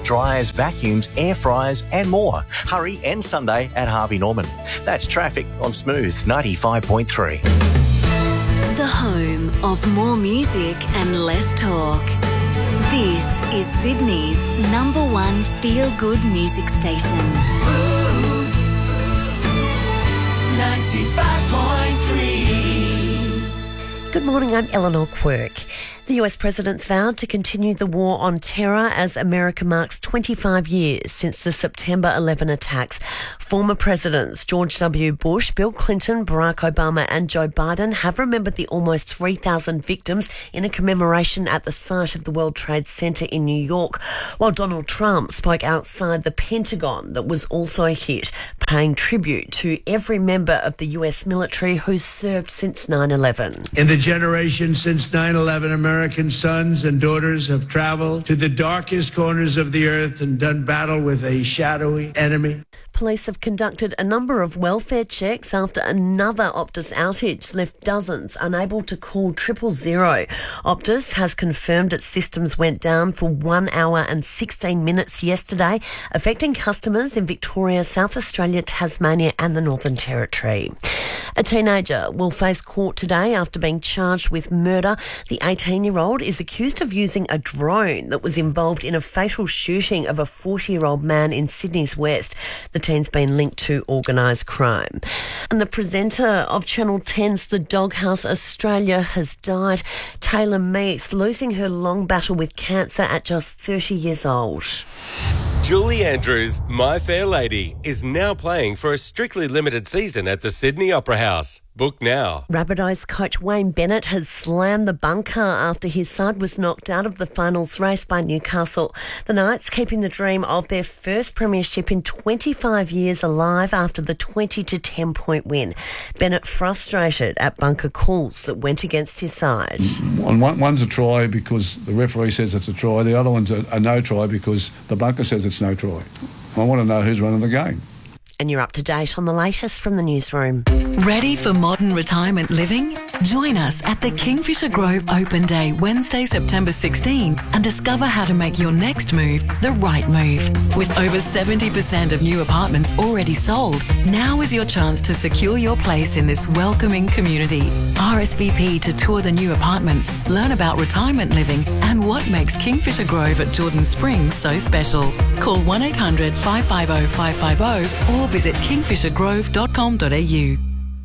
dryers, vacuums, air fryers and more. Hurry and Sunday at Harvey Norman. That's traffic on Smooth 95.3. The home of more music and less talk. This is Sydney's #1 feel-good music station. Smooth 95.3. Good morning, I'm Eleanor Quirk. The US President's vowed to continue the war on terror as America marks 25 years since the September 11 attacks. Former Presidents George W. Bush, Bill Clinton, Barack Obama and Joe Biden have remembered the almost 3,000 victims in a commemoration at the site of the World Trade Center in New York, while Donald Trump spoke outside the Pentagon that was also hit, paying tribute to every member of the US military who's served since 9/11. In the generation since 9/11, American sons and daughters have traveled to the darkest corners of the earth and done battle with a shadowy enemy. Police have conducted a number of welfare checks after another Optus outage left dozens unable to call 000. Optus has confirmed its systems went down for 1 hour and 16 minutes yesterday, affecting customers in Victoria, South Australia, Tasmania and the Northern Territory. A teenager will face court today after being charged with murder. The 18-year-old is accused of using a drone that was involved in a fatal shooting of a 40-year-old man in Sydney's West. The teen's been linked to organised crime. And the presenter of Channel 10's The Doghouse Australia has died. Taylor Meath, losing her long battle with cancer at just 30 years old. Julie Andrews' My Fair Lady is now playing for a strictly limited season at the Sydney Opera House. Book now. Rabbitohs coach Wayne Bennett has slammed the bunker after his side was knocked out of the finals race by Newcastle. The Knights keeping the dream of their first premiership in 25 years alive after the 20-10 point win. Bennett frustrated at bunker calls that went against his side. One's a try because the referee says it's a try. The other one's a no try because the bunker says it's no try. I want to know who's running the game. And you're up to date on the latest from the newsroom. Ready for modern retirement living? Join us at the Kingfisher Grove Open Day, Wednesday, September 16, and discover how to make your next move the right move. With over 70% of new apartments already sold, now is your chance to secure your place in this welcoming community. RSVP to tour the new apartments, learn about retirement living, and what makes Kingfisher Grove at Jordan Springs so special. Call 1-800-550-550 or visit kingfishergrove.com.au.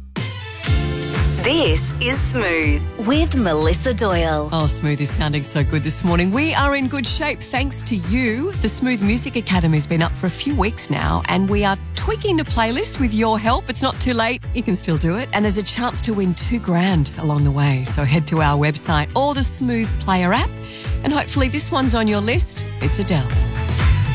This is Smooth with Melissa Doyle. Oh, Smooth is sounding so good this morning. We are in good shape thanks to you. The Smooth Music Academy has been up for a few weeks now and we are tweaking the playlist with your help. It's not too late. You can still do it. And there's a chance to win $2,000 along the way. So head to our website or the Smooth Player app and hopefully this one's on your list. It's Adele.